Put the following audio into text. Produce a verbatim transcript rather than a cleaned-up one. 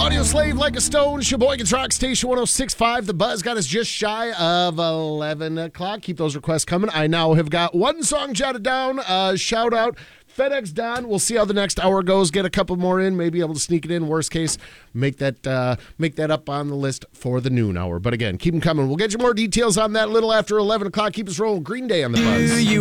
Audio Slave Like a Stone, Sheboygan's Rock Station one oh six point five. The Buzz got us just shy of eleven o'clock. Keep those requests coming. I now have got one song jotted down. Uh, shout out FedEx Don. We'll see how the next hour goes. Get a couple more in. Maybe able to sneak it in. Worst case, make that uh, make that up on the list for the noon hour. But again, keep them coming. We'll get you more details on that a little after eleven o'clock. Keep us rolling. Green Day on the Buzz. You